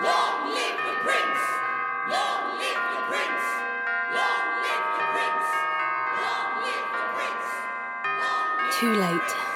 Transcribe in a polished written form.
Long live the prince! Long live the prince! Long live the prince! Long live the prince! Long live Too late.